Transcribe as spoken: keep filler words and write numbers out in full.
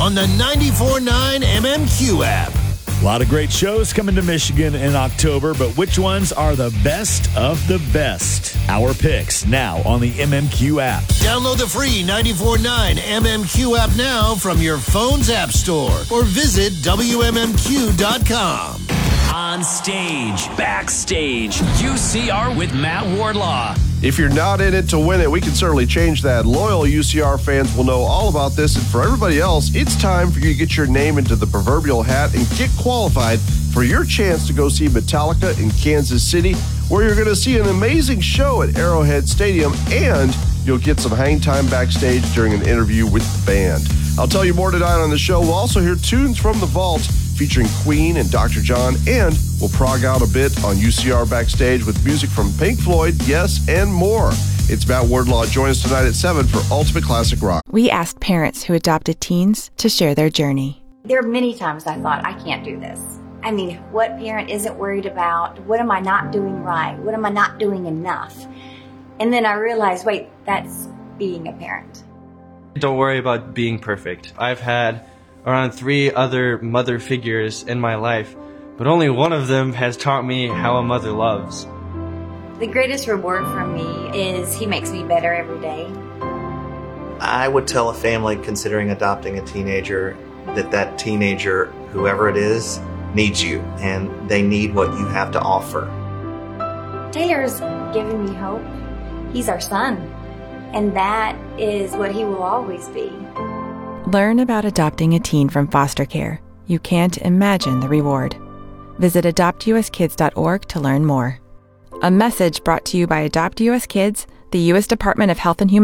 on the ninety-four point nine M M Q app. A lot of great shows coming to Michigan in October, but which ones are the best of the best? Our picks now on the M M Q app. Download the free ninety-four point nine M M Q app now from your phone's app store or visit W M M Q dot com. On stage, backstage, U C R with Matt Wardlaw. If you're not in it to win it, we can certainly change that. Loyal U C R fans will know all about this. And for everybody else, it's time for you to get your name into the proverbial hat and get qualified for your chance to go see Metallica in Kansas City, where you're going to see an amazing show at Arrowhead Stadium, and you'll get some hang time backstage during an interview with the band. I'll tell you more tonight on the show. We'll also hear tunes from the vault featuring Queen and Doctor John, and we'll prog out a bit on U C R Backstage with music from Pink Floyd, Yes, and more. It's Matt Wardlaw. Join us tonight at seven for Ultimate Classic Rock. We asked parents who adopted teens to share their journey. There are many times I thought, I can't do this. I mean, what parent isn't worried about? What am I not doing right? What am I not doing enough? And then I realized, wait, that's being a parent. Don't worry about being perfect. I've had around three other mother figures in my life, but only one of them has taught me how a mother loves. The greatest reward for me is he makes me better every day. I would tell a family considering adopting a teenager that that teenager, whoever it is, needs you, and they need what you have to offer. Taylor's given me hope. He's our son, and that is what he will always be. Learn about adopting a teen from foster care. You can't imagine the reward. Visit adopt U S kids dot org to learn more. A message brought to you by Adopt U S Kids, the U S Department of Health and Human